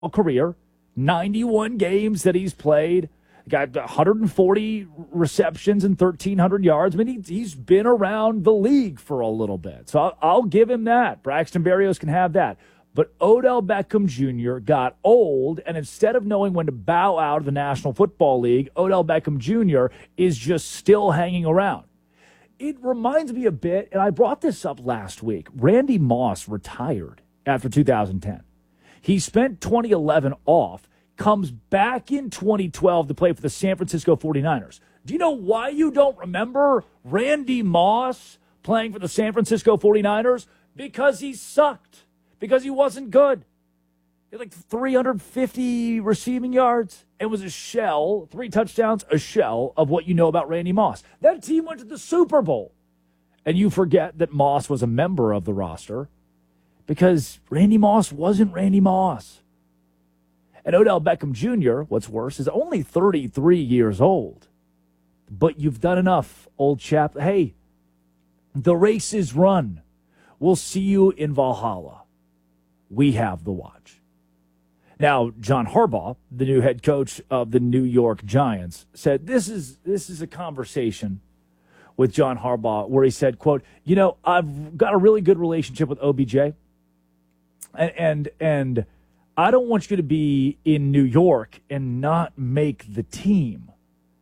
career, 91 games that he's played, got 140 receptions and 1,300 yards. I mean, he's been around the league for a little bit. So I'll give him that. Braxton Berrios can have that. But Odell Beckham Jr. got old, and instead of knowing when to bow out of the National Football League, Odell Beckham Jr. is just still hanging around. It reminds me a bit, and I brought this up last week. Randy Moss retired after 2010. He spent 2011 off, comes back in 2012 to play for the San Francisco 49ers. Do you know why you don't remember Randy Moss playing for the San Francisco 49ers? Because he sucked. Because he wasn't good. He had like 350 receiving yards. It was a shell, 3 touchdowns, a shell of what you know about Randy Moss. That team went to the Super Bowl. And you forget that Moss was a member of the roster because Randy Moss wasn't Randy Moss. And Odell Beckham Jr., what's worse, is only 33 years old. But you've done enough, old chap. Hey, the race is run. We'll see you in Valhalla. We have the watch. Now, John Harbaugh, the new head coach of the New York Giants, said this is a conversation with John Harbaugh where he said, quote, you know, I've got a really good relationship with OBJ, and I don't want you to be in New York and not make the team.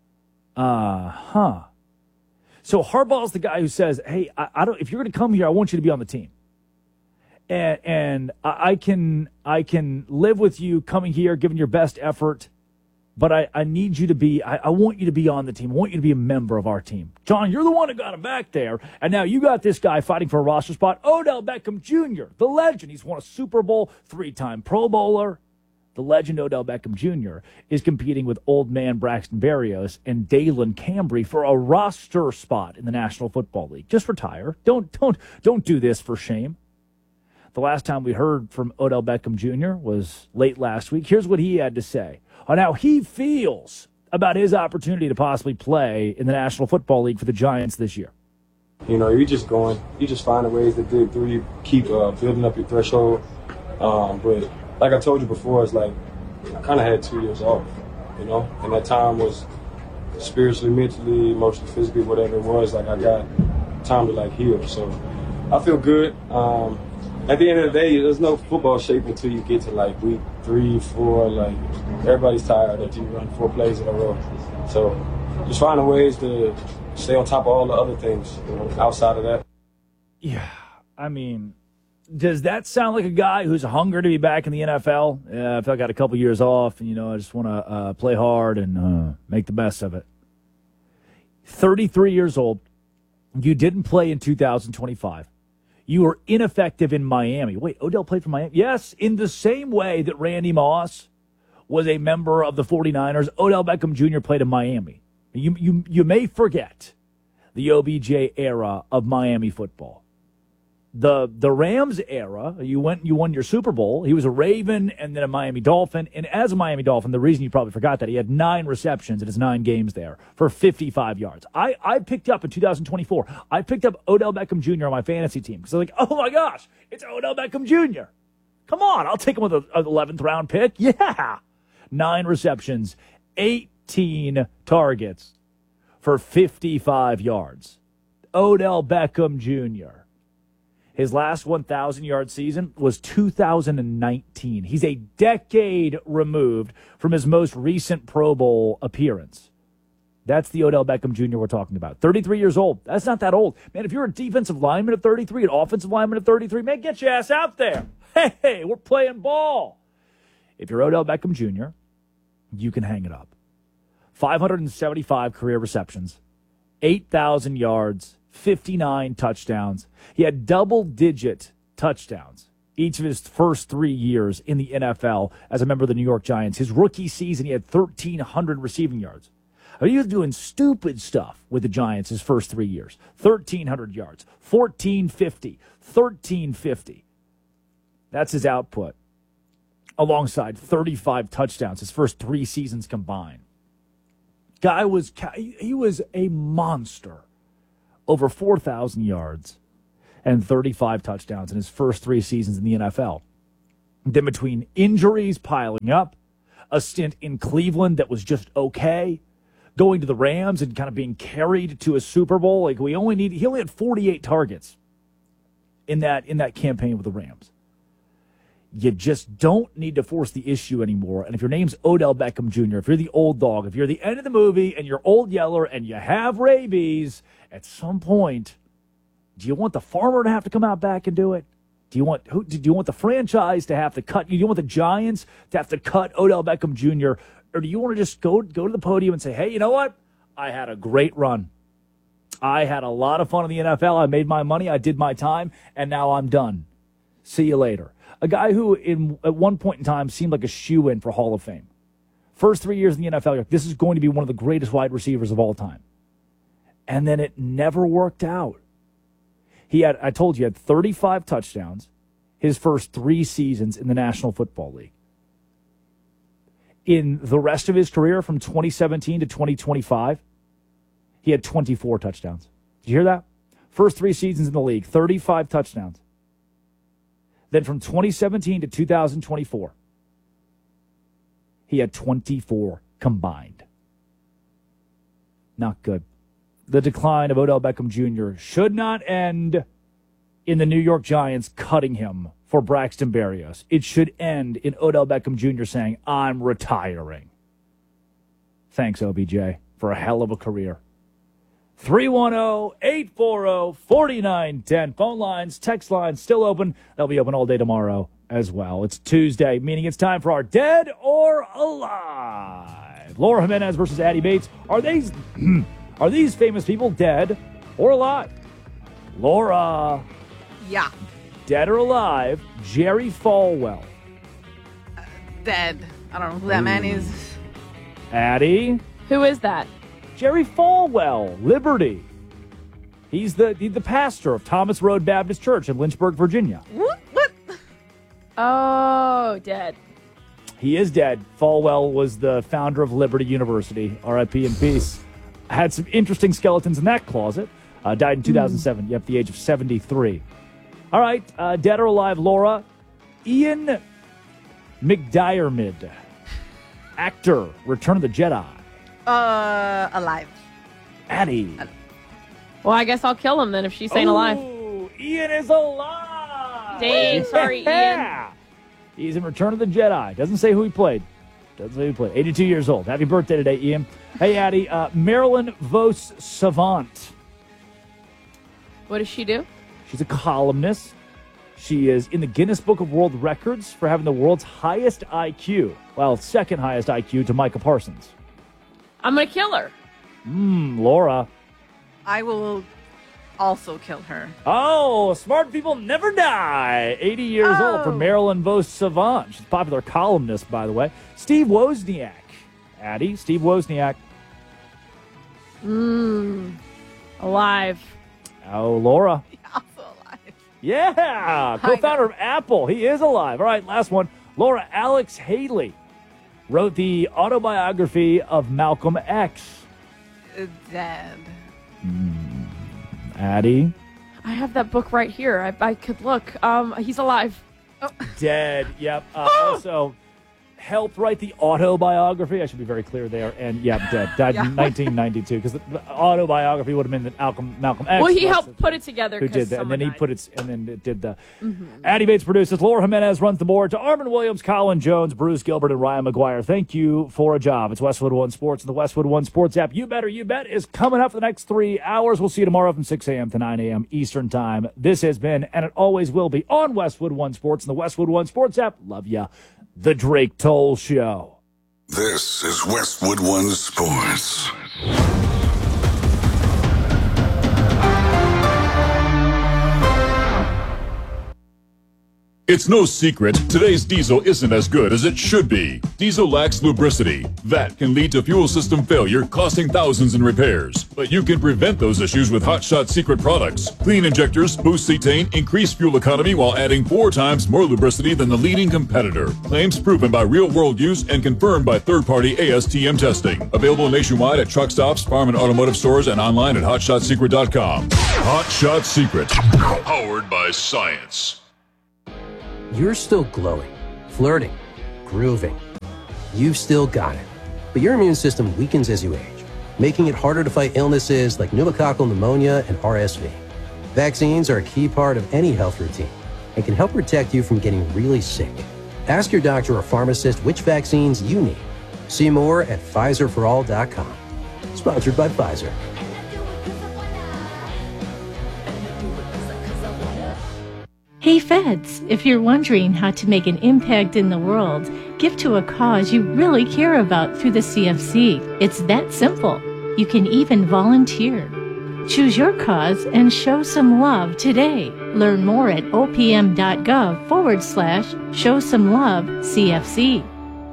So Harbaugh's the guy who says, hey, I don't. If you're going to come here, I want you to be on the team. And I can live with you coming here, giving your best effort, but I need you to be, I want you to be on the team. I want you to be a member of our team. John, you're the one who got him back there, and now you got this guy fighting for a roster spot, Odell Beckham Jr., the legend. He's won a Super Bowl, 3-time Pro Bowler. The legend Odell Beckham Jr. is competing with old man Braxton Berrios and Dalen Cambry for a roster spot in the National Football League. Just retire. Don't do this for shame. The last time we heard from Odell Beckham Jr. was late last week. Here's what he had to say on how he feels about his opportunity to possibly play in the National Football League for the Giants this year. You know, you're just finding ways to dig through. You keep building up your threshold. But like I told you before, it's like I kind of had 2 years off, you know, and that time was spiritually, mentally, emotionally, physically, whatever it was. Like I got time to like heal. So I feel good. At the end of the day, there's no football shape until you get to like week 3, 4. Like everybody's tired after you run 4 plays in a row. So just finding ways to stay on top of all the other things, you know, outside of that. Yeah, I mean, does that sound like a guy who's hungry to be back in the NFL? Yeah, I feel like I got a couple years off, and I just want to play hard and make the best of it. 33 years old. You didn't play in 2025. You were ineffective in Miami. Wait, Odell played for Miami? Yes, in the same way that Randy Moss was a member of the 49ers, Odell Beckham Jr. played in Miami. You may forget the OBJ era of Miami football. The Rams era, you won your Super Bowl. He was a Raven and then a Miami Dolphin. And as a Miami Dolphin, the reason you probably forgot that, he had 9 receptions in his 9 games there for 55 yards. I picked up in 2024, I picked up Odell Beckham Jr. on my fantasy team. Because I was like, oh my gosh, it's Odell Beckham Jr. Come on, I'll take him with an 11th round pick. Yeah. 9 receptions, 18 targets for 55 yards. Odell Beckham Jr. His last 1,000-yard season was 2019. He's a decade removed from his most recent Pro Bowl appearance. That's the Odell Beckham Jr. we're talking about. 33 years old. That's not that old. Man, if you're a defensive lineman at 33, an offensive lineman at 33, man, get your ass out there. Hey, we're playing ball. If you're Odell Beckham Jr., you can hang it up. 575 career receptions, 8,000 yards, 59 touchdowns. He had double-digit touchdowns each of his first 3 years in the NFL as a member of the New York Giants. His rookie season, he had 1,300 receiving yards. I mean, he was doing stupid stuff with the Giants his first 3 years. 1,300 yards, 1,450, 1,350. That's his output, alongside 35 touchdowns his first 3 seasons combined. He was a monster. Over 4,000 yards and 35 touchdowns in his first 3 seasons in the NFL. Then between injuries piling up, a stint in Cleveland that was just okay, going to the Rams and kind of being carried to a Super Bowl. Like he only had 48 targets in that campaign with the Rams. You just don't need to force the issue anymore. And if your name's Odell Beckham Jr., if you're the old dog, if you're the end of the movie and you're Old Yeller and you have rabies, at some point, do you want the farmer to have to come out back and do it? Do you want the franchise to have to cut? Do you want the Giants to have to cut Odell Beckham Jr.? Or do you want to just go to the podium and say, hey, you know what? I had a great run. I had a lot of fun in the NFL. I made my money. I did my time. And now I'm done. See you later. A guy who at one point in time seemed like a shoo-in for Hall of Fame. First 3 years in the NFL, you're like, this is going to be one of the greatest wide receivers of all time. And then it never worked out. I told you, he had 35 touchdowns his first 3 seasons in the National Football League. In the rest of his career, from 2017 to 2025, he had 24 touchdowns. Did you hear that? First 3 seasons in the league, 35 touchdowns. Then from 2017 to 2024, he had 24 combined. Not good. The decline of Odell Beckham Jr. should not end in the New York Giants cutting him for Braxton Berrios. It should end in Odell Beckham Jr. saying, I'm retiring. Thanks, OBJ, for a hell of a career. 310-840-4910. Phone lines, text lines still open. They'll be open all day tomorrow as well. It's Tuesday, meaning it's time for our Dead or Alive. Laura Jimenez versus Addie Bates. Are these famous people dead or alive? Laura. Yeah. Dead or alive, Jerry Falwell. Dead. I don't know who that man is. Addie. Who is that? Jerry Falwell, Liberty. He's the pastor of Thomas Road Baptist Church in Lynchburg, Virginia. What? Oh, dead. He is dead. Falwell was the founder of Liberty University. R.I.P. in peace. Had some interesting skeletons in that closet. Died in 2007. At the age of 73. All right, dead or alive, Laura. Ian McDiarmid, actor, Return of the Jedi. Alive. Addie. Well, I guess I'll kill him then if she's saying alive. Ian is alive. Dang, sorry, Ian. He's in Return of the Jedi. Doesn't say who he played. 82 years old. Happy birthday today, Ian. Hey, Addie. Marilyn Vos Savant. What does she do? She's a columnist. She is in the Guinness Book of World Records for having the world's highest IQ. Well, second highest IQ to Micah Parsons. I'm going to kill her. Laura. I will also kill her. Oh, smart people never die. 80 years old for Marilyn Vos Savant. She's a popular columnist, by the way. Steve Wozniak. Addie, Steve Wozniak. Alive. Oh, Laura. Also alive. Yeah, co-founder of Apple. He is alive. All right, last one. Laura, Alex Haley wrote the autobiography of Malcolm X. Dead. Addie? I have that book right here. I could look. He's alive. Dead. Yep. Also, helped write the autobiography. I should be very clear there. And, dead. Died in 1992 because the autobiography would have been Malcolm X. Well, he helped put it together. Who did that? And then he put it, and then it did the. Addie Bates produces. Laura Jimenez runs the board. To Armin Williams, Colin Jones, Bruce Gilbert, and Ryan McGuire. Thank you for a job. It's Westwood One Sports and the Westwood One Sports app. You Better You Bet is coming up for the next 3 hours. We'll see you tomorrow from 6 a.m. to 9 a.m. Eastern Time. This has been, and it always will be, on Westwood One Sports and the Westwood One Sports app. Love ya. The Drake Toll Show. This is Westwood One Sports. It's no secret, today's diesel isn't as good as it should be. Diesel lacks lubricity. That can lead to fuel system failure, costing thousands in repairs. But you can prevent those issues with Hot Shot Secret products. Clean injectors, boost cetane, increase fuel economy while adding 4 times more lubricity than the leading competitor. Claims proven by real-world use and confirmed by third-party ASTM testing. Available nationwide at truck stops, farm and automotive stores, and online at hotshotsecret.com. Hot Shot Secret. Powered by science. You're still glowing, flirting, grooving. You've still got it, but your immune system weakens as you age, making it harder to fight illnesses like pneumococcal pneumonia and RSV. Vaccines are a key part of any health routine and can help protect you from getting really sick. Ask your doctor or pharmacist which vaccines you need. See more at PfizerForAll.com. Sponsored by Pfizer. Hey Feds, if you're wondering how to make an impact in the world, give to a cause you really care about through the CFC. It's that simple. You can even volunteer. Choose your cause and show some love today. Learn more at opm.gov/show-some-love-CFC.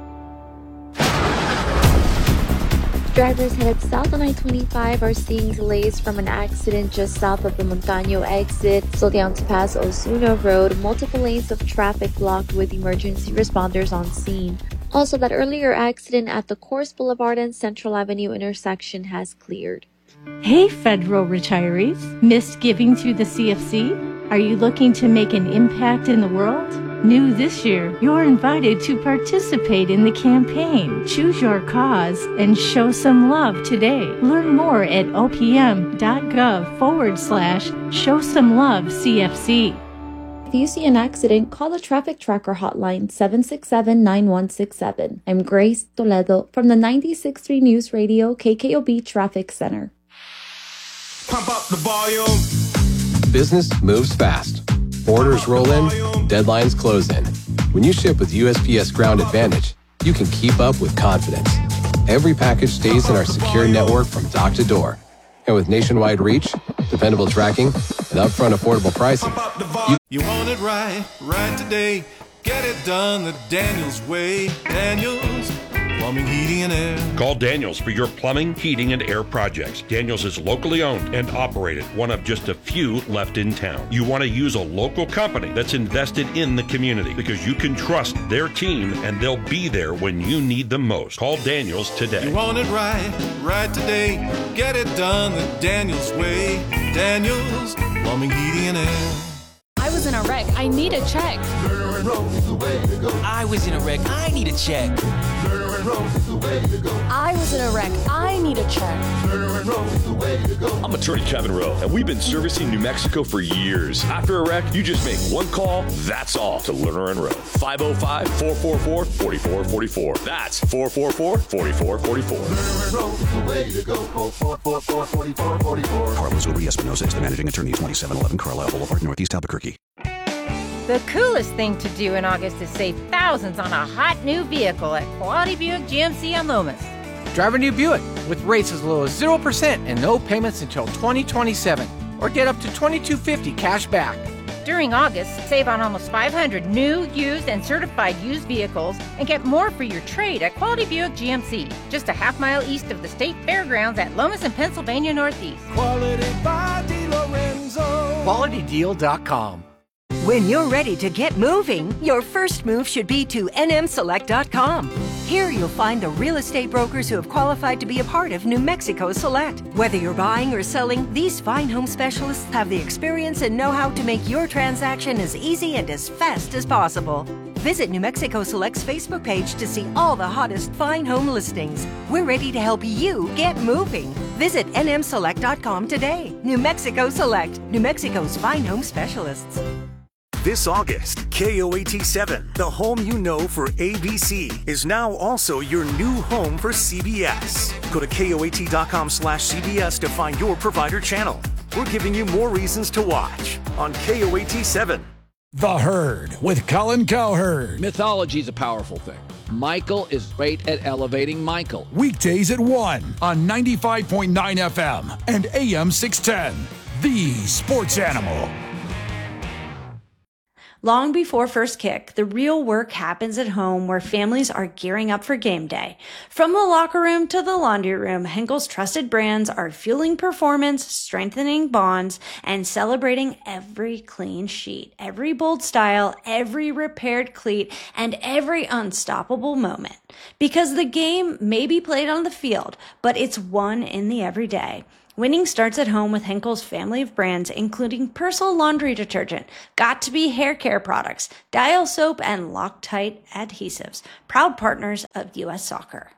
Drivers headed south on I-25 are seeing delays from an accident just south of the Montaño exit. Still down to pass Osuna Road, multiple lanes of traffic blocked with emergency responders on scene. Also, that earlier accident at the Course Boulevard and Central Avenue intersection has cleared. Hey federal retirees, missed giving through the CFC? Are you looking to make an impact in the world? New this year, you're invited to participate in the campaign. Choose your cause and show some love today. Learn more at opm.gov/show-some-love-CFC. If you see an accident, call the Traffic Tracker hotline 767-9167. I'm Grace Toledo from the 96.3 News Radio KKOB Traffic Center. Pump up the volume. Business moves fast. Orders roll in, deadlines close in. When you ship with USPS Ground Advantage, you can keep up with confidence. Every package stays in our secure network from dock to door. And with nationwide reach, dependable tracking, and upfront affordable pricing, you want it right today. Get it done the Daniels way. Daniels Plumbing, Heating, and Air. Call Daniels for your plumbing, heating, and air projects. Daniels is locally owned and operated, one of just a few left in town. You want to use a local company that's invested in the community because you can trust their team and they'll be there when you need them most. Call Daniels today. You want it right today. Get it done the Daniels way. Daniels Plumbing, Heating, and Air. I was in a wreck. I need a check. I was in a wreck. I need a check. I was in a wreck. I need a check. I'm attorney Kevin Rowe, and we've been servicing New Mexico for years. After a wreck, you just make one call, that's all, to Lerner and Rowe. 505-444-4444. That's 444-4444. Carlos Uri Espinosa is the managing attorney, 2711 Carlisle Boulevard, Northeast Albuquerque. The coolest thing to do in August is save thousands on a hot new vehicle at Quality Buick GMC on Lomas. Drive a new Buick with rates as low as 0% and no payments until 2027. Or get up to $2,250 cash back. During August, save on almost 500 new, used, and certified used vehicles and get more for your trade at Quality Buick GMC, just a half-mile east of the State Fairgrounds at Lomas and Pennsylvania Northeast. Quality by DeLorenzo. QualityDeal.com. When you're ready to get moving, your first move should be to nmselect.com. Here you'll find the real estate brokers who have qualified to be a part of New Mexico Select. Whether you're buying or selling, these fine home specialists have the experience and know-how to make your transaction as easy and as fast as possible. Visit New Mexico Select's Facebook page to see all the hottest fine home listings. We're ready to help you get moving. Visit nmselect.com today. New Mexico Select, New Mexico's fine home specialists. This August, KOAT7, the home you know for ABC, is now also your new home for CBS. Go to KOAT.com/CBS to find your provider channel. We're giving you more reasons to watch on KOAT7. The Herd with Colin Cowherd. Mythology is a powerful thing. Michael is great at elevating Michael. Weekdays at 1 on 95.9 FM and AM 610. The Sports Animal. Long before first kick, the real work happens at home where families are gearing up for game day. From the locker room to the laundry room, Henkel's trusted brands are fueling performance, strengthening bonds, and celebrating every clean sheet, every bold style, every repaired cleat, and every unstoppable moment. Because the game may be played on the field, but it's won in the everyday. Winning starts at home with Henkel's family of brands, including Persil laundry detergent, Got2b hair care products, Dial soap, and Loctite adhesives. Proud partners of U.S. Soccer.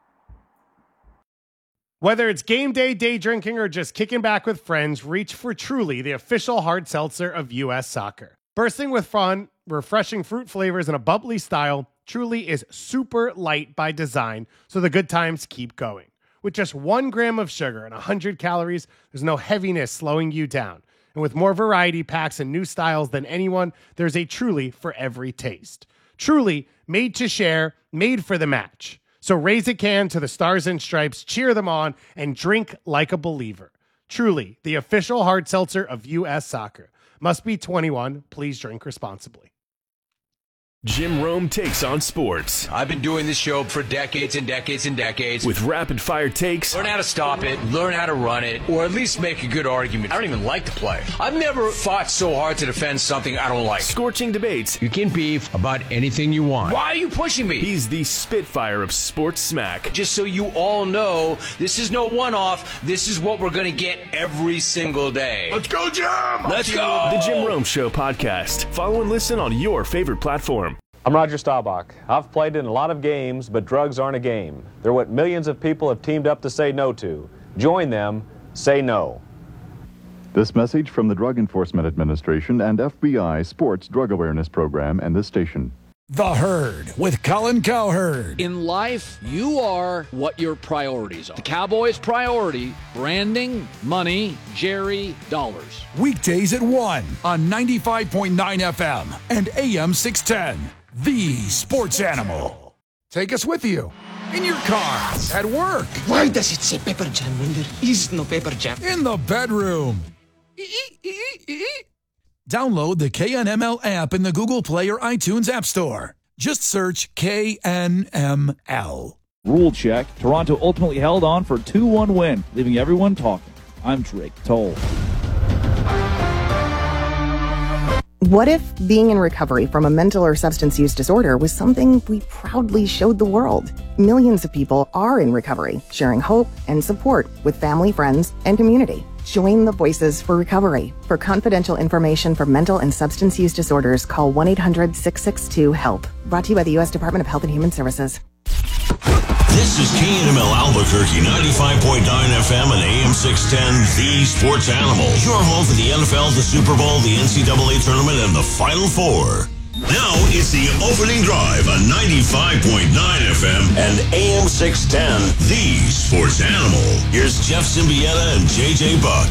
Whether it's game day, day drinking, or just kicking back with friends, reach for Truly, the official hard seltzer of U.S. Soccer. Bursting with fun, refreshing fruit flavors, and a bubbly style, Truly is super light by design, so the good times keep going. With just 1 gram of sugar and 100 calories, there's no heaviness slowing you down. And with more variety packs and new styles than anyone, there's a Truly for every taste. Truly, made to share, made for the match. So raise a can to the Stars and Stripes, cheer them on, and drink like a believer. Truly, the official hard seltzer of U.S. Soccer. Must be 21. Please drink responsibly. Jim Rome takes on sports. I've been doing this show for decades and decades and decades. With rapid-fire takes. Learn how to stop it, learn how to run it, or at least make a good argument. I don't even like the play. I've never fought so hard to defend something I don't like. Scorching debates. You can beef about anything you want. Why are you pushing me? He's the Spitfire of sports smack. Just so you all know, this is no one-off. This is what we're going to get every single day. Let's go, Jim! Let's go! The Jim Rome Show podcast. Follow and listen on your favorite platform. I'm Roger Staubach. I've played in a lot of games, but drugs aren't a game. They're what millions of people have teamed up to say no to. Join them. Say no. This message from the Drug Enforcement Administration and FBI Sports Drug Awareness Program and this station. The Herd with Colin Cowherd. In life, you are what your priorities are. The Cowboys' priority, branding, money, Jerry, dollars. Weekdays at 1 on 95.9 FM and AM 610. The Sports Animal. Take us with you. In your car, at work. Why does it say pepper jam when there is no pepper jam? In the bedroom. Download the KNML app in the Google Play or iTunes App Store. Just search KNML. Rule check. Toronto ultimately held on for a 2-1 win, leaving everyone talking. I'm Drake Toll. What if being in recovery from a mental or substance use disorder was something we proudly showed the world? Millions of people are in recovery, sharing hope and support with family, friends, and community. Join the Voices for Recovery. For confidential information for mental and substance use disorders, call 1-800-662-HELP. Brought to you by the U.S. Department of Health and Human Services. This is KNML Albuquerque, 95.9 FM and AM 610, the Sports Animal. Your home for the NFL, the Super Bowl, the NCAA Tournament, and the Final Four. Now it's the opening drive on 95.9 FM and AM 610, the Sports Animal. Here's Jeff Symbieta and JJ Buck.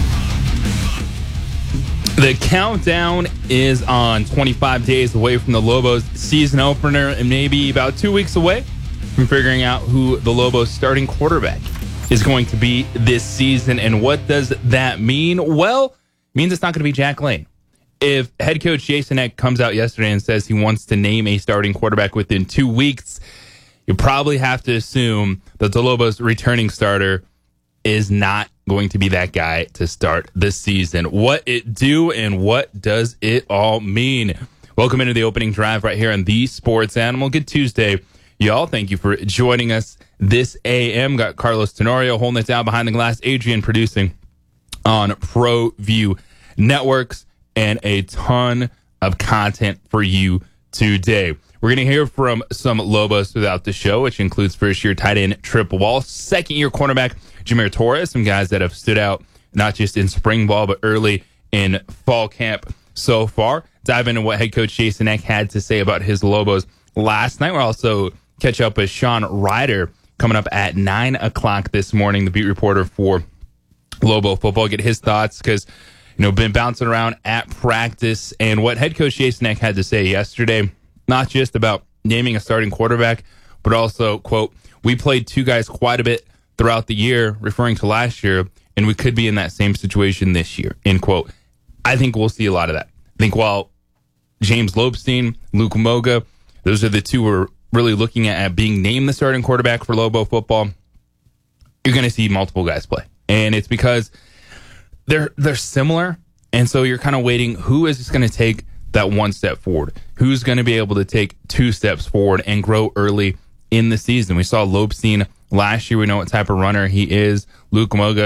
The countdown is on, 25 days away from the Lobos season opener and maybe about 2 weeks away from figuring out who the Lobos starting quarterback is going to be this season. And what does that mean? Well, it means it's not going to be Jack Lane. If head coach Jason Eck comes out yesterday and says he wants to name a starting quarterback within 2 weeks, you probably have to assume that the Lobos returning starter is not going to be that guy to start this season. What it do and what does it all mean? Welcome into the opening drive right here on the Sports Animal. Good Tuesday, y'all. Thank you for joining us this AM. Got Carlos Tenorio holding it down behind the glass, Adrian producing on ProView Networks, and a ton of content for you today. We're going to hear from some Lobos throughout the show, which includes first-year tight end Trip Wall, second-year cornerback Jameer Torres, some guys that have stood out not just in spring ball, but early in fall camp so far. Dive into what head coach Jason Eck had to say about his Lobos last night. We'll also catch up with Sean Ryder coming up at 9 o'clock this morning, the beat reporter for Lobo football. Get his thoughts because, been bouncing around at practice and what head coach Jason Eck had to say yesterday, not just about naming a starting quarterback, but also, quote, we played two guys quite a bit throughout the year, referring to last year, and we could be in that same situation this year, end quote. I think we'll see a lot of that. I think while James Lobstein, Luke Moga, those are the two we're really looking at being named the starting quarterback for Lobo football, you're going to see multiple guys play. And it's because they're similar, and so you're kind of waiting, who is going to take that one step forward? Who's going to be able to take 2 steps forward and grow early in the season? We saw Lobstein last year. We know what type of runner he is. Luke Moga,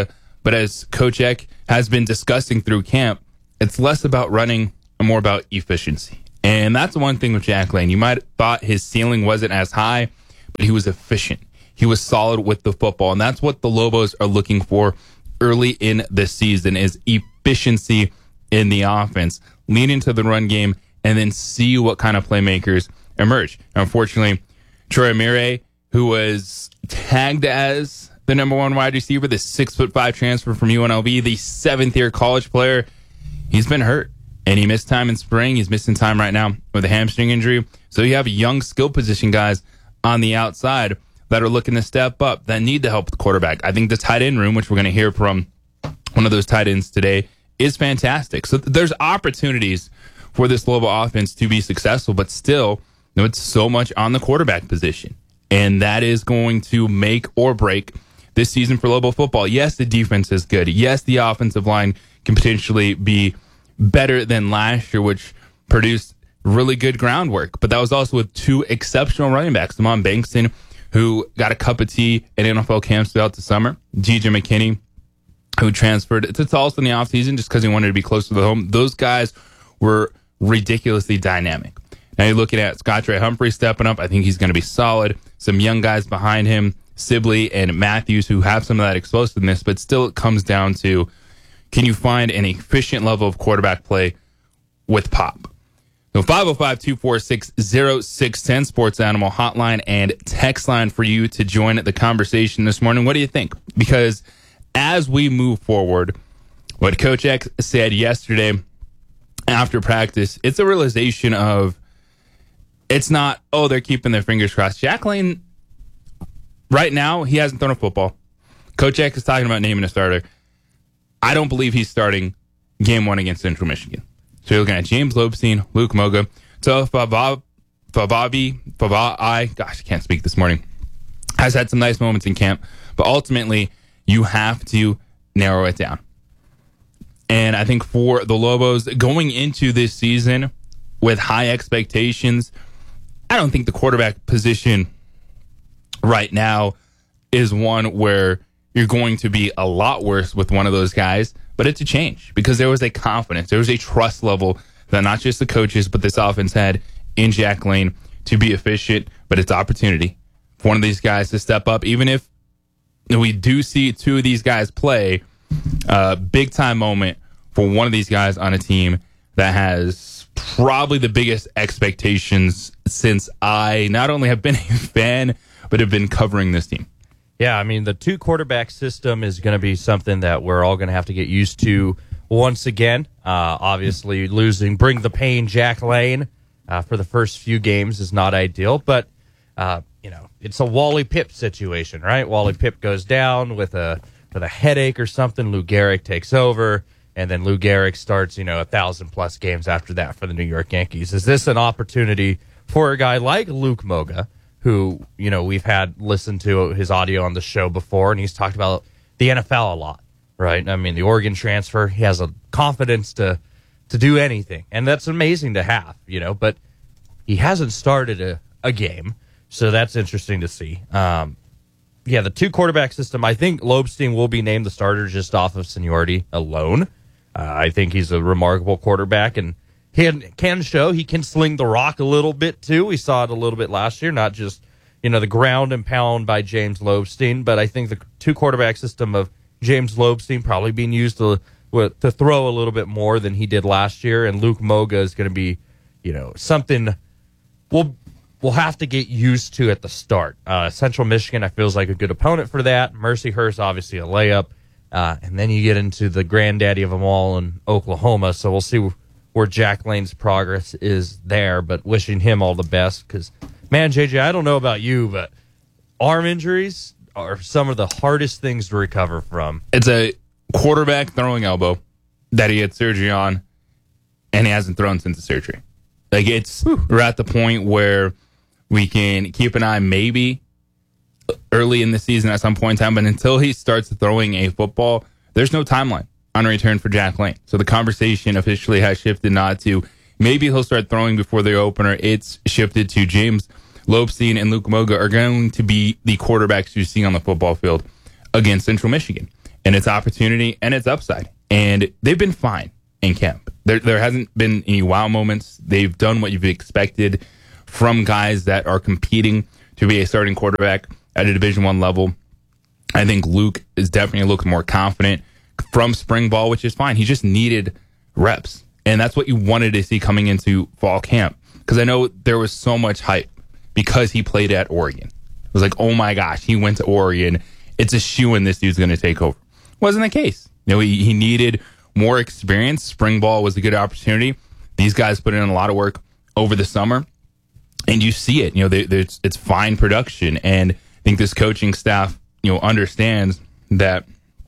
But as Coach Eck has been discussing through camp, it's less about running and more about efficiency. And that's one thing with Jack Lane. You might have thought his ceiling wasn't as high, but he was efficient. He was solid with the football. And that's what the Lobos are looking for early in the season is efficiency in the offense. Lean into the run game and then see what kind of playmakers emerge. Now, unfortunately, Troy Amire, who was tagged as the number one wide receiver, the 6'5" transfer from UNLV, the 7th-year college player, he's been hurt. And he missed time in spring. He's missing time right now with a hamstring injury. So you have young skill position guys on the outside that are looking to step up, that need to help the quarterback. I think the tight end room, which we're going to hear from one of those tight ends today, is fantastic. So there's opportunities for this Lobo offense to be successful, but still, it's so much on the quarterback position. And that is going to make or break this season for Lobo football. Yes, the defense is good. Yes, the offensive line can potentially be better than last year, which produced really good groundwork. But that was also with 2 exceptional running backs, Damon Bankston, who got a cup of tea at NFL camps throughout the summer, G.J. McKinney, who transferred to Tulsa in the offseason just because he wanted to be closer to the home. Those guys were ridiculously dynamic. Now you're looking at Scott Trey Humphrey stepping up. I think he's going to be solid. Some young guys behind him, Sibley and Matthews, who have some of that explosiveness, but still it comes down to, can you find an efficient level of quarterback play with Pop? So 505-246-0610, Sports Animal hotline and text line for you to join the conversation this morning. What do you think? Because as we move forward, what Coach Eck said yesterday after practice, it's a realization of, it's not, oh, they're keeping their fingers crossed. Jack Lane, right now, he hasn't thrown a football. Coach Eck is talking about naming a starter. I don't believe he's starting game 1 against Central Michigan. So you're looking at James Lobstein, Luke Moga, Fabai, gosh, I can't speak this morning, has had some nice moments in camp, but ultimately you have to narrow it down. And I think for the Lobos going into this season with high expectations, I don't think the quarterback position right now is one where you're going to be a lot worse with one of those guys, but it's a change because there was a confidence, there was a trust level that not just the coaches, but this offense had in Jack Lane to be efficient, but it's opportunity for one of these guys to step up. Even if we do see 2 of these guys play, big time moment for one of these guys on a team that has probably the biggest expectations since I not only have been a fan, but have been covering this team. Yeah, I mean, the 2 quarterback system is going to be something that we're all going to have to get used to once again. Obviously, losing Bring the Pain Jack Lane for the first few games is not ideal, but, it's a Wally Pipp situation, right? Wally Pipp goes down with a headache or something. Lou Gehrig takes over, and then Lou Gehrig starts, 1,000-plus games after that for the New York Yankees. Is this an opportunity for a guy like Luke Moga, who, we've had listened to his audio on the show before, and he's talked about the NFL a lot, right? I mean, the Oregon transfer, he has a confidence to do anything, and that's amazing to have, but he hasn't started a game, so that's interesting to see. The 2 quarterback system, I think Lobstein will be named the starter just off of seniority alone. I think he's a remarkable quarterback, and he can show he can sling the rock a little bit, too. We saw it a little bit last year, not just, the ground and pound by James Lobstein, but I think the 2 quarterback system of James Lobstein probably being used to throw a little bit more than he did last year, and Luke Moga is going to be, something we'll have to get used to at the start. Central Michigan, I feel, is like a good opponent for that. Mercyhurst, obviously a layup. And then you get into the granddaddy of them all in Oklahoma, so we'll see where Jack Lane's progress is there, but wishing him all the best because, man, JJ, I don't know about you, but arm injuries are some of the hardest things to recover from. It's a quarterback throwing elbow that he had surgery on, and he hasn't thrown since the surgery. Like, we're at the point where we can keep an eye maybe early in the season at some point in time, but until he starts throwing a football, there's no timeline on return for Jack Lane. So the conversation officially has shifted not to maybe he'll start throwing before the opener. It's shifted to James Lobstein and Luke Moga are going to be the quarterbacks you see on the football field against Central Michigan. and its opportunity and its upside. And they've been fine in camp. There hasn't been any wow moments. They've done what you've expected from guys that are competing to be a starting quarterback at a Division I level. I think Luke is definitely looked more confident from spring ball, which is fine. He just needed reps. And that's what you wanted to see coming into fall camp. Because I know there was so much hype because he played at Oregon. It was like, oh my gosh, he went to Oregon. It's a shoo-in, this dude's going to take over. Wasn't the case. He needed more experience. Spring ball was a good opportunity. These guys put in a lot of work over the summer. And you see it. It's fine production. And I think this coaching staff, understands that,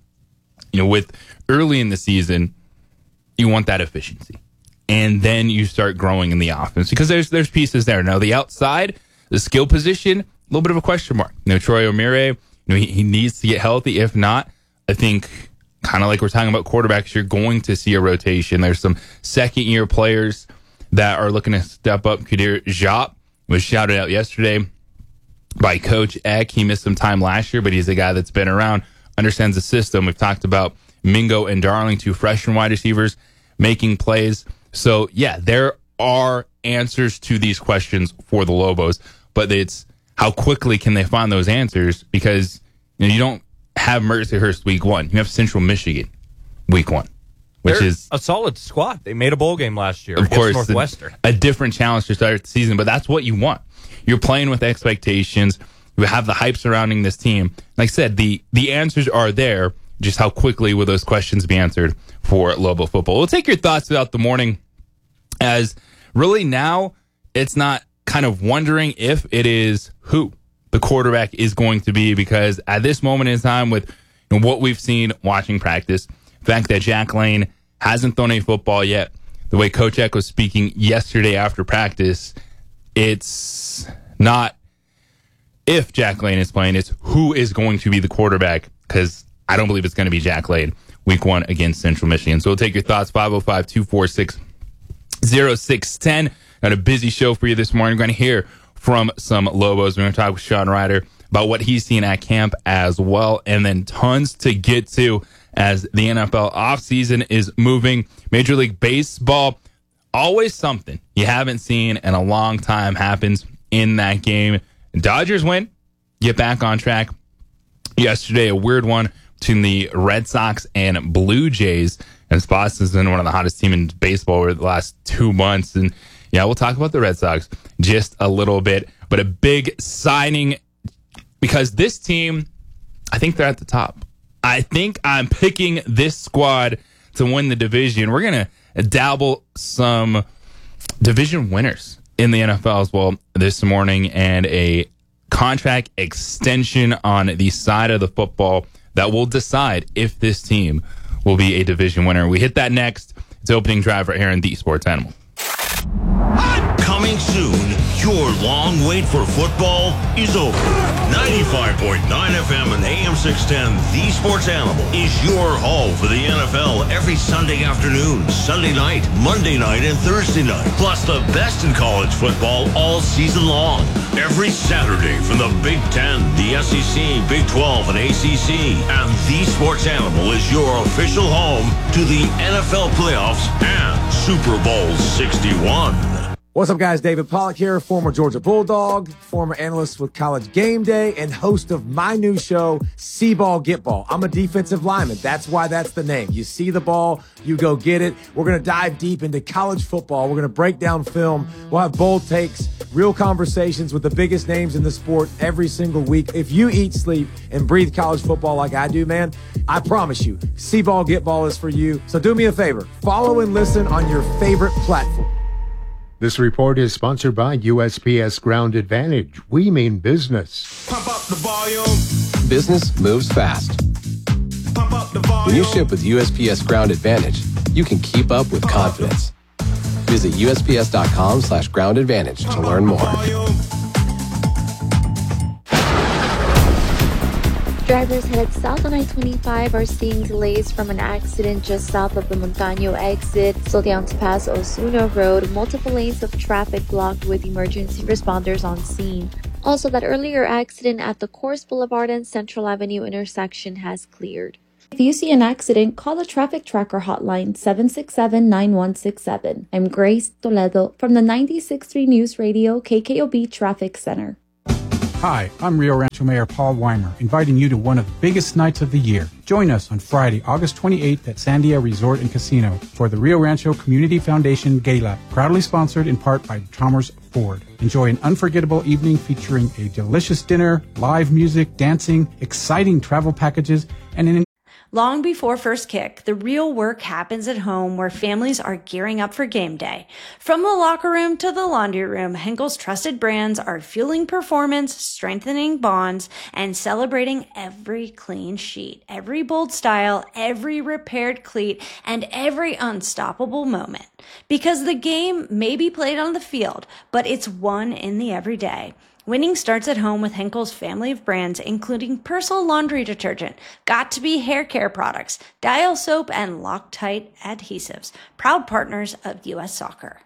with early in the season, you want that efficiency. And then you start growing in the offense because there's pieces there. Now, the outside, the skill position, a little bit of a question mark. Troy O'Meara, he needs to get healthy. If not, I think kind of like we're talking about quarterbacks, you're going to see a rotation. There's some second-year players that are looking to step up. Kadir Jop was shouted out yesterday by Coach Eck. He missed some time last year, but he's a guy that's been around, understands the system. We've talked about Mingo and Darling, 2 freshman wide receivers, making plays. So, yeah, there are answers to these questions for the Lobos, but it's how quickly can they find those answers because you don't have Mercyhurst week 1. You have Central Michigan week 1, which is a solid squad. They made a bowl game last year of course, Northwestern. A different challenge to start the season, but that's what you want. You're playing with expectations. You have the hype surrounding this team. Like I said, the answers are there. Just how quickly will those questions be answered for Lobo football? We'll take your thoughts throughout the morning, as really now it's not kind of wondering if, it is who the quarterback is going to be, because at this moment in time with what we've seen watching practice, the fact that Jack Lane hasn't thrown a football yet, the way Coach Eck was speaking yesterday after practice, it's not if Jack Lane is playing, it's who is going to be the quarterback, because I don't believe it's going to be Jack Lane week 1 against Central Michigan. So we'll take your thoughts, 505-246-0610. Got a busy show for you this morning. We're going to hear from some Lobos. We're going to talk with Sean Ryder about what he's seen at camp as well, and then tons to get to as the NFL offseason is moving. Major League Baseball, always something you haven't seen in a long time happens in that game. Dodgers win, get back on track. Yesterday, a weird one between the Red Sox and Blue Jays. And Boston's been one of the hottest teams in baseball over the last 2 months. And yeah, we'll talk about the Red Sox just a little bit. But a big signing, because this team, I think they're at the top. I think I'm picking this squad to win the division. We're going to dabble some division winners in the NFL as well this morning, and a contract extension on the side of the football that will decide if this team will be a division winner. We hit that next. It's opening drive right here in the Sports Animal. Coming soon, your long wait for football is over. 95.9 FM and AM 610, The Sports Animal, is your home for the NFL every Sunday afternoon, Sunday night, Monday night, and Thursday night. Plus the best in college football all season long. Every Saturday from the Big Ten, the SEC, Big 12, and ACC. And The Sports Animal is your official home to the NFL playoffs and Super Bowl 61. What's up, guys? David Pollack here, former Georgia Bulldog, former analyst with College Game Day, and host of my new show, See-Ball, Get Ball. I'm a defensive lineman. That's why that's the name. You see the ball, you go get it. We're going to dive deep into college football. We're going to break down film. We'll have bold takes, real conversations with the biggest names in the sport every single week. If you eat, sleep, and breathe college football like I do, man, I promise you, See-Ball, Get Ball is for you. So do me a favor. Follow and listen on your favorite platform. This report is sponsored by USPS Ground Advantage. We mean business. Pump up the volume. Business moves fast. Pump up the volume. When you ship with USPS Ground Advantage, you can keep up with confidence. Visit USPS.com/Ground Advantage to learn more. Drivers headed south on I-25 are seeing delays from an accident just south of the Montaño exit. Slow down to pass Osuna Road. Multiple lanes of traffic blocked with emergency responders on scene. Also, that earlier accident at the Coors Boulevard and Central Avenue intersection has cleared. If you see an accident, call the Traffic Tracker hotline 767-9167. I'm Grace Toledo from the 96.3 News Radio KKOB Traffic Center. Hi, I'm Rio Rancho Mayor Paul Weimer, inviting you to one of the biggest nights of the year. Join us on Friday, August 28th at Sandia Resort and Casino for the Rio Rancho Community Foundation Gala, proudly sponsored in part by Chalmers Ford. Enjoy an unforgettable evening featuring a delicious dinner, live music, dancing, exciting travel packages, and an Long before first kick, the real work happens at home where families are gearing up for game day. From the locker room to the laundry room, Henkel's trusted brands are fueling performance, strengthening bonds, and celebrating every clean sheet, every bold style, every repaired cleat, and every unstoppable moment. Because the game may be played on the field, but it's won in the everyday. Winning starts at home with Henkel's family of brands, including Persil laundry detergent, Got2b hair care products, Dial soap, and Loctite adhesives, proud partners of U.S. Soccer.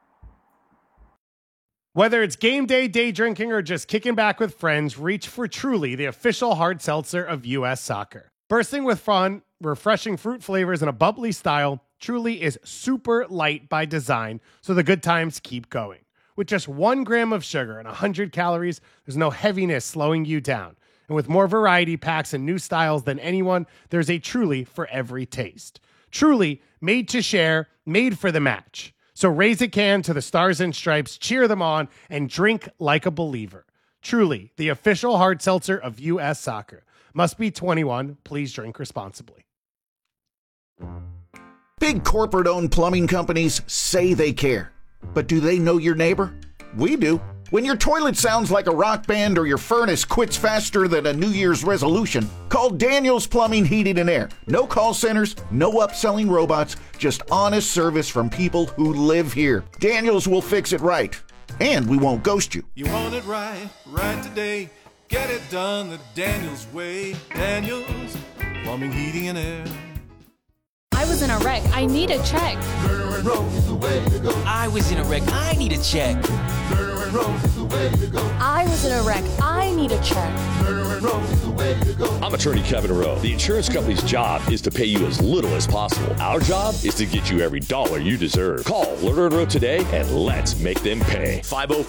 Whether it's game day, day drinking, or just kicking back with friends, reach for Truly, the official hard seltzer of U.S. Soccer. Bursting with fun, refreshing fruit flavors, and a bubbly style, Truly is super light by design, so the good times keep going. With just 1 gram of sugar and 100 calories, there's no heaviness slowing you down. And with more variety packs and new styles than anyone, there's a Truly for every taste. Truly, made to share, made for the match. So raise a can to the Stars and Stripes, cheer them on, and drink like a believer. Truly, the official hard seltzer of U.S. Soccer. Must be 21. Please drink responsibly. Big corporate-owned plumbing companies say they care. But do they know your neighbor? We do. When your toilet sounds like a rock band or your furnace quits faster than a New Year's resolution, call Daniels Plumbing, Heating, and Air. No call centers, no upselling robots, just honest service from people who live here. Daniels will fix it right, and we won't ghost you. You want it right, right today. Get it done the Daniels way. Daniels Plumbing, Heating, and Air. I was in a wreck. I need a check. I was in a wreck. I need a check. I was in a wreck. I need a check. I'm attorney Kevin Rowe. The insurance company's job is to pay you as little as possible. Our job is to get you every dollar you deserve. Call Lerner & Rowe today and let's make them pay.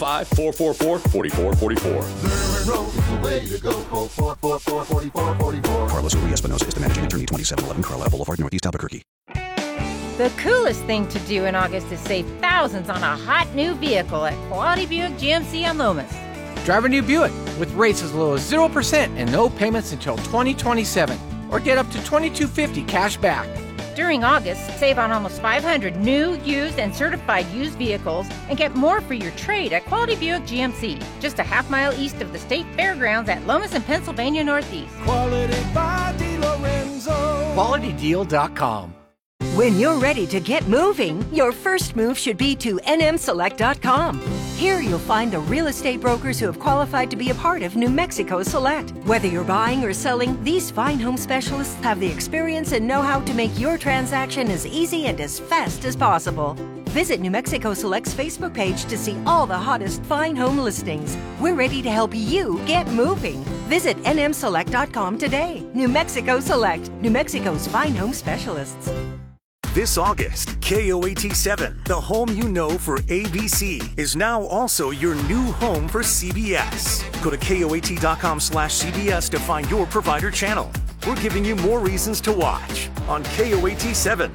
505-444-4444. Carlos Uri Espinosa is the managing attorney, 2711 Carlisle Boulevard, Northeast Albuquerque. The coolest thing to do in August is save thousands on a hot new vehicle at Quality Buick GMC on Lomas. Drive a new Buick with rates as low as 0% and no payments until 2027. Or get up to $2,250 cash back. During August, save on almost 500 new, used, and certified used vehicles and get more for your trade at Quality Buick GMC, just a half-mile east of the State Fairgrounds at Lomas and Pennsylvania Northeast. Quality by DiLorenzo. QualityDeal.com. When you're ready to get moving, your first move should be to nmselect.com. Here you'll find the real estate brokers who have qualified to be a part of New Mexico Select. Whether you're buying or selling, these fine home specialists have the experience and know-how to make your transaction as easy and as fast as possible. Visit New Mexico Select's Facebook page to see all the hottest fine home listings. We're ready to help you get moving. Visit nmselect.com today. New Mexico Select, New Mexico's fine home specialists. This August, KOAT7, the home you know for ABC, is now also your new home for CBS. Go to KOAT.com/CBS to find your provider channel. We're giving you more reasons to watch on KOAT7.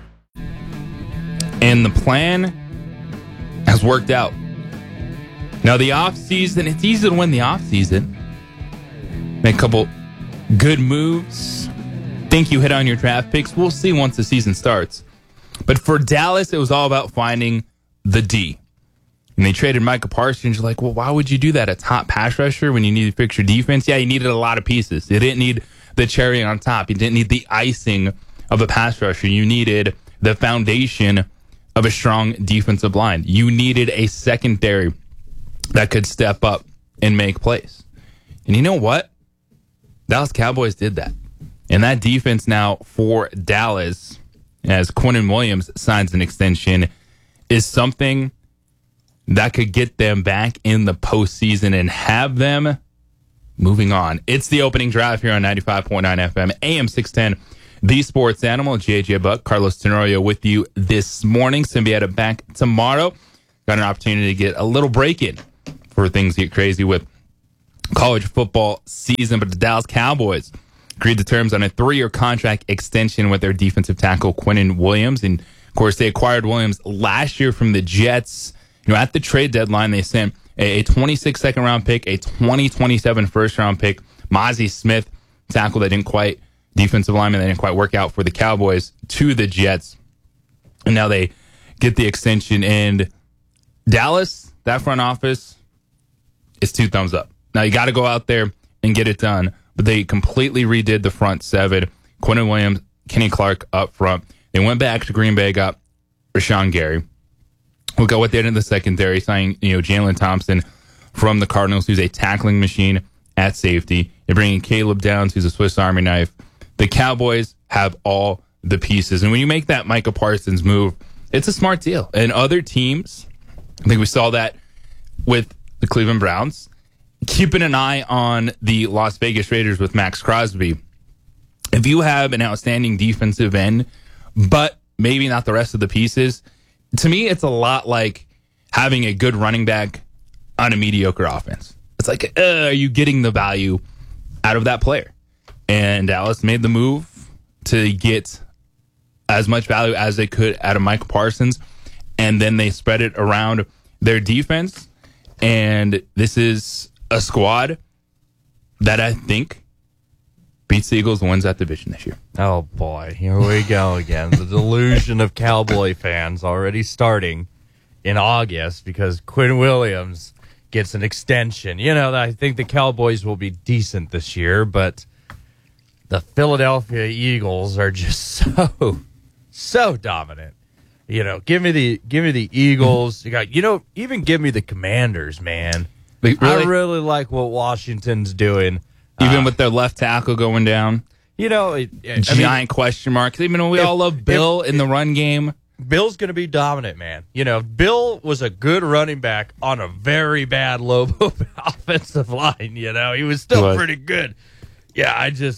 And the plan has worked out. Now, the offseason, it's easy to win the offseason. Make a couple good moves. Think you hit on your draft picks. We'll see once the season starts. But for Dallas, it was all about finding the D. And they traded Micah Parsons. You're like, well, why would you do that? A top pass rusher when you need to fix your defense? Yeah, you needed a lot of pieces. You didn't need the cherry on top. You didn't need the icing of a pass rusher. You needed the foundation of a strong defensive line. You needed a secondary that could step up and make plays. And you know what? Dallas Cowboys did that. And that defense now for Dallas, as Quinnen Williams signs an extension, is something that could get them back in the postseason and have them moving on. It's the opening drive here on 95.9 FM, AM 610, The Sports Animal, JJ Buck, Carlos Tenorio with you this morning. Symbieta back tomorrow. Got an opportunity to get a little break in before things get crazy with college football season. But the Dallas Cowboys agreed to terms on a 3-year contract extension with their defensive tackle, Quinnen Williams. And, of course, they acquired Williams last year from the Jets. At the trade deadline, they sent a 26 second-round pick, a 2027 first-round pick, Mozzie Smith, tackle that didn't quite, defensive lineman that didn't quite work out for the Cowboys, to the Jets. And now they get the extension. And Dallas, that front office, is 2 thumbs up. Now, you got to go out there and get it done. But they completely redid the front 7. Quinnen Williams, Kenny Clark up front. They went back to Green Bay, got Rashawn Gary. We'll go with the end of the secondary, signing Jalen Thompson from the Cardinals, who's a tackling machine at safety. They're bringing Caleb Downs, who's a Swiss Army knife. The Cowboys have all the pieces. And when you make that Micah Parsons move, it's a smart deal. And other teams, I think we saw that with the Cleveland Browns, keeping an eye on the Las Vegas Raiders with Max Crosby. If you have an outstanding defensive end, but maybe not the rest of the pieces, to me, it's a lot like having a good running back on a mediocre offense. It's like, are you getting the value out of that player? And Dallas made the move to get as much value as they could out of Micah Parsons, and then they spread it around their defense. And this is a squad that I think beats the Eagles and wins that division this year. Oh, boy. Here we go again. The delusion of Cowboy fans already starting in August because Quinnen Williams gets an extension. I think the Cowboys will be decent this year, but the Philadelphia Eagles are just so dominant. Give me the Eagles. You got, even give me the Commanders, man. Really? I really like what Washington's doing. Even with their left tackle going down. Giant question mark. Even though we all love Bill in the run game. Bill's going to be dominant, man. Bill was a good running back on a very bad Lobo offensive line. He was still pretty good. Yeah,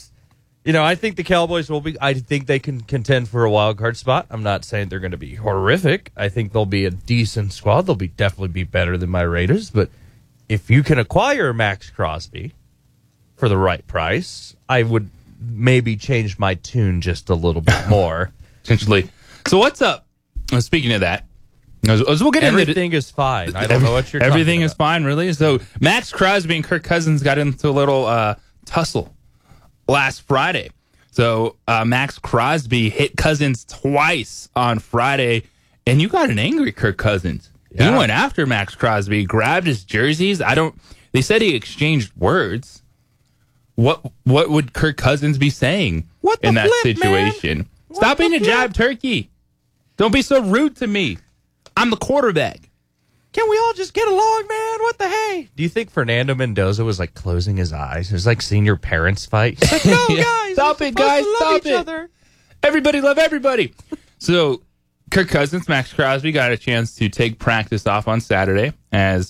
I think the Cowboys will be. I think they can contend for a wild card spot. I'm not saying they're going to be horrific. I think they'll be a decent squad. They'll definitely be better than my Raiders. But if you can acquire Max Crosby for the right price, I would maybe change my tune just a little bit more. Potentially. So what's up? Speaking of that, as we'll get into everything is fine. I don't know what you're talking about. Everything is fine, really. So Max Crosby and Kirk Cousins got into a little tussle last Friday. So Max Crosby hit Cousins twice on Friday, and you got an angry Kirk Cousins. Yeah. He went after Max Crosby, grabbed his jerseys. They said he exchanged words. What would Kirk Cousins be saying in that situation? Man? Stop being a jive turkey. Don't be so rude to me. I'm the quarterback. Can we all just get along, man? What the hey? Do you think Fernando Mendoza was like closing his eyes? It was like seeing your parents fight. He's like, no, guys. Stop it, guys. Stop it. Other. Everybody love everybody. So Kirk Cousins, Max Crosby got a chance to take practice off on Saturday as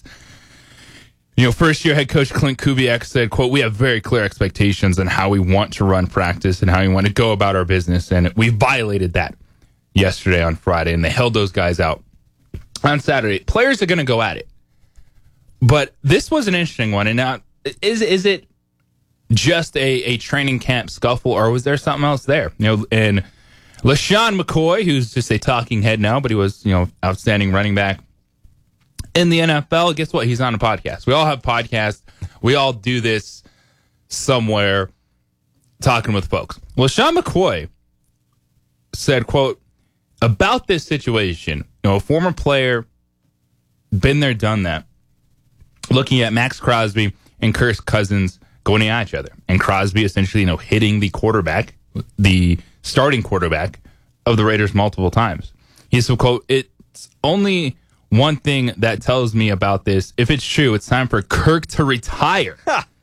first-year head coach Clint Kubiak said, quote, "We have very clear expectations on how we want to run practice and how we want to go about our business, and we violated that yesterday on Friday, and they held those guys out on Saturday." Players are going to go at it. But this was an interesting one. And now, is it just a training camp scuffle, or was there something else there? And LaShawn McCoy, who's just a talking head now, but he was, outstanding running back in the NFL. Guess what? He's on a podcast. We all have podcasts. We all do this somewhere, talking with folks. LaShawn McCoy said, quote, about this situation, a former player, been there, done that, looking at Max Crosby and Kirk Cousins going at each other. And Crosby essentially, hitting the quarterback, the starting quarterback of the Raiders multiple times. He said, quote, "It's only one thing that tells me about this. If it's true, it's time for Kirk to retire."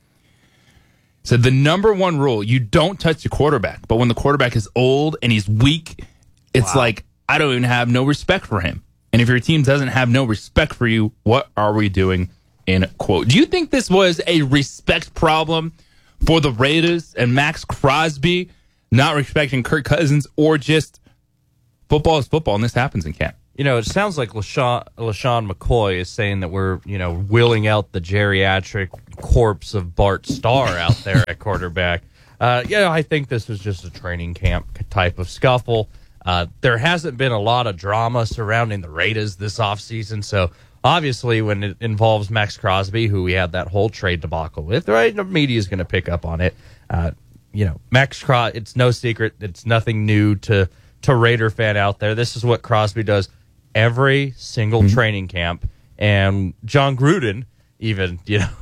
So the number one rule, you don't touch the quarterback. But when the quarterback is old and he's weak, it's like, I don't even have no respect for him. And if your team doesn't have no respect for you, what are we doing? In quote. Do you think this was a respect problem for the Raiders and Max Crosby not respecting Kirk Cousins, or just football is football, and this happens in camp. It sounds like LaShawn McCoy is saying that we're, wheeling out the geriatric corpse of Bart Starr out there at quarterback. I think this was just a training camp type of scuffle. There hasn't been a lot of drama surrounding the Raiders this offseason, so obviously when it involves Max Crosby, who we had that whole trade debacle with, right, the media is going to pick up on it. Max Crosby, it's no secret, it's nothing new to Raider fan out there. This is what Crosby does every single training camp. And John Gruden, even,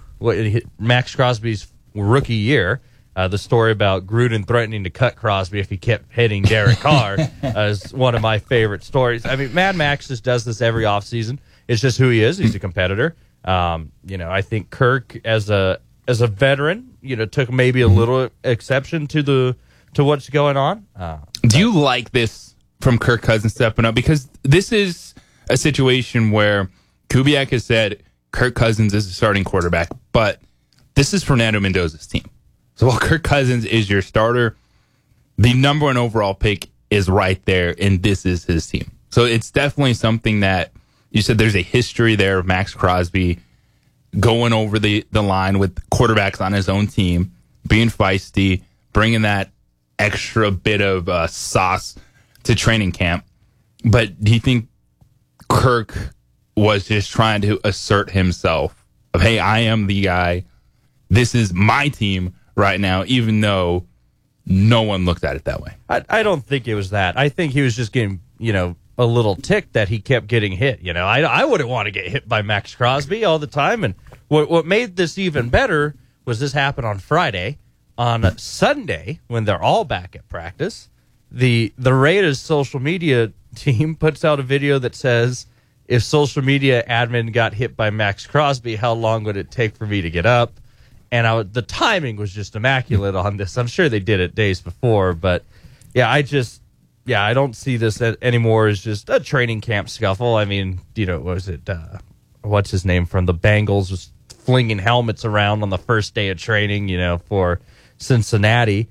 Max Crosby's rookie year, the story about Gruden threatening to cut Crosby if he kept hitting Derek Carr is one of my favorite stories. I mean, Mad Max just does this every offseason. It's just who he is. He's a competitor. I think Kirk, as a veteran, took maybe a little exception to what's going on. Do you like this from Kirk Cousins stepping up? Because this is a situation where Kubiak has said Kirk Cousins is the starting quarterback, but this is Fernando Mendoza's team. So while Kirk Cousins is your starter, the number one overall pick is right there, and this is his team. So it's definitely something that you said there's a history there of Max Crosby going over the line with quarterbacks on his own team, being feisty, bringing that extra bit of sauce to training camp. But do you think Kirk was just trying to assert himself of, hey, I am the guy. This is my team right now, even though no one looked at it that way? I don't think it was that. I think he was just getting, a little ticked that he kept getting hit. I wouldn't want to get hit by Max Crosby all the time. And what made this even better was this happened on Friday. On Sunday, when they're all back at practice, the Raiders social media team puts out a video that says, if social media admin got hit by Max Crosby, how long would it take for me to get up? And the timing was just immaculate on this. I'm sure they did it days before, but I don't see this anymore as just a training camp scuffle. I mean, was it, what's his name from the Bengals was flinging helmets around on the first day of training, for Cincinnati.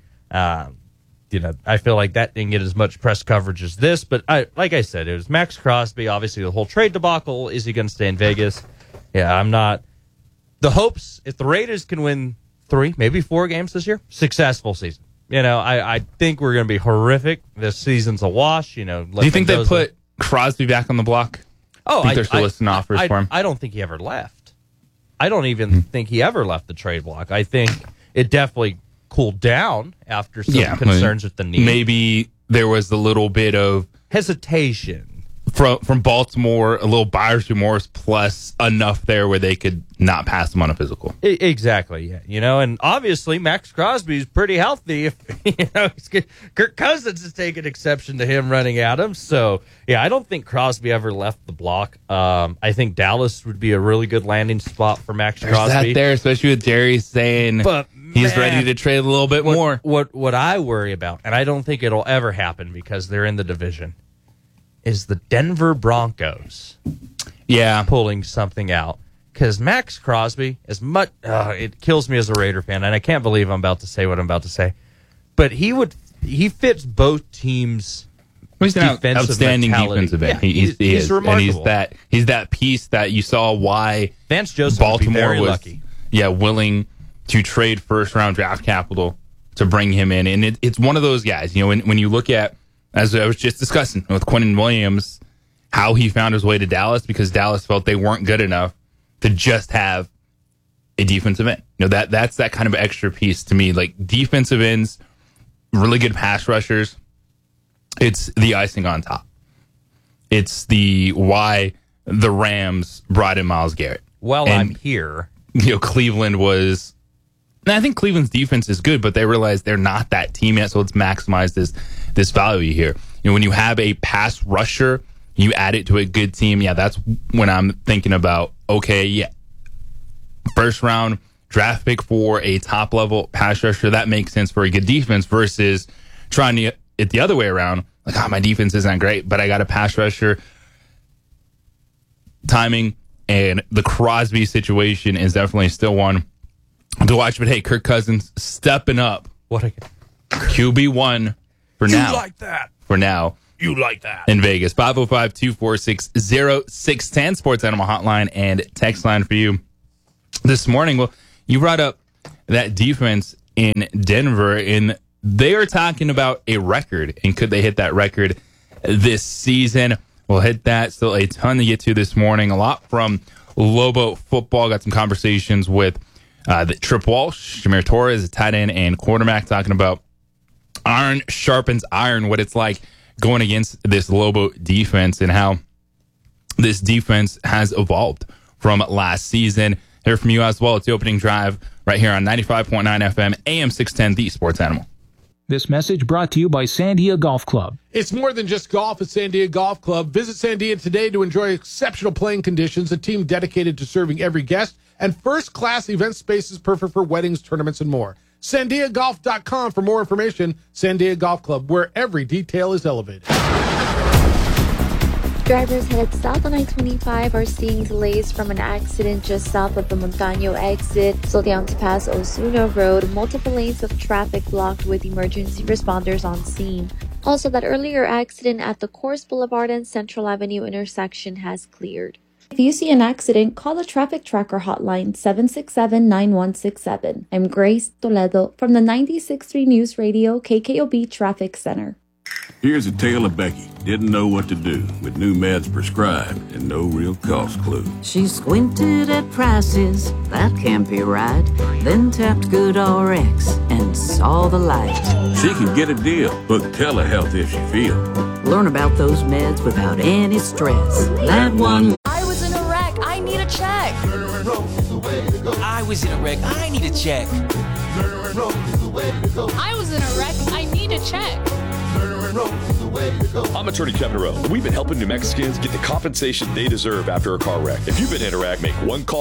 I feel like that didn't get as much press coverage as this, but like I said, it was Max Crosby. Obviously, the whole trade debacle. Is he going to stay in Vegas? I'm not. The hopes, if the Raiders can win 3, maybe 4 games this year, successful season. I think we're going to be horrific. This season's a wash. Do you think they put Crosby back on the block? Oh, I think they're still listening to offers for him. I don't think he ever left. I don't even think he ever left the trade block. I think it definitely cooled down after some concerns with the knee. Maybe there was a little bit of hesitation from Baltimore, a little buyer's remorse, plus enough there where they could not pass him on a physical. Exactly, yeah. And obviously Max Crosby's pretty healthy. Kirk Cousins is taking exception to him running at him. So, I don't think Crosby ever left the block. I think Dallas would be a really good landing spot for Max Crosby. There's that there, especially with Jerry saying he's ready to trade a little bit more. What I worry about, and I don't think it'll ever happen because they're in the division, is the Denver Broncos pulling something out. Because Max Crosby, as much it kills me as a Raider fan, and I can't believe I'm about to say what I'm about to say, but he fits both teams. He's an outstanding defensive end. He's remarkable. And he's that piece that you saw why Vance Joseph Baltimore was lucky. Willing to trade first round draft capital to bring him in. And it's one of those guys, when you look at, as I was just discussing with Quinnen Williams, how he found his way to Dallas because Dallas felt they weren't good enough to just have a defensive end. That's that kind of extra piece to me. Like defensive ends, really good pass rushers. It's the icing on top. It's why the Rams brought in Myles Garrett. Well, I'm here. Cleveland was. And I think Cleveland's defense is good, but they realize they're not that team yet, so let's maximize this value here. When you have a pass rusher, you add it to a good team. That's when I'm thinking about, first round draft pick for a top level pass rusher. That makes sense for a good defense versus trying to get it the other way around. Like, my defense isn't great, but I got a pass rusher. Timing and the Crosby situation is definitely still one to watch. But hey, Kirk Cousins stepping up. QB1 for now. You like that. For now. You like that. In Vegas. 505-246-0610 Sports Animal Hotline and text line for you this morning. Well, you brought up that defense in Denver, and they are talking about a record. And could they hit that record this season? We'll hit that. Still a ton to get to this morning. A lot from Lobo football. Got some conversations with Trip Walsh, Jameer Torres, tight end and quarterback, talking about iron sharpens iron, what it's like going against this Lobo defense and how this defense has evolved from last season. Hear from you as well. It's the opening drive right here on 95.9 FM, AM 610, The Sports Animal. This message brought to you by Sandia Golf Club. It's more than just golf at Sandia Golf Club. Visit Sandia today to enjoy exceptional playing conditions, a team dedicated to serving every guest, and first-class event spaces perfect for weddings, tournaments, and more. SandiaGolf.com for more information. Sandia Golf Club, where every detail is elevated. Drivers headed south on I-25 are seeing delays from an accident just south of the Montaño exit. Slow down to pass Osuna Road. Multiple lanes of traffic blocked with emergency responders on scene. Also, that earlier accident at the Coors Boulevard and Central Avenue intersection has cleared. If you see an accident, call the Traffic Tracker hotline 767-9167. I'm Grace Toledo from the 96.3 News Radio KKOB Traffic Center. Here's a tale of Becky. Didn't know what to do with new meds prescribed and no real cost clue. She squinted at prices, that can't be right. Then tapped GoodRx and saw the light. She can get a deal. Book telehealth if she feels. Learn about those meds without any stress. That one. I was in a wreck. I need a check. I was in a wreck. I need a check. I was in a wreck. I need a check. I'm attorney Kevin Rowe. We've been helping New Mexicans get the compensation they deserve after a car wreck. If you've been in a wreck, make one call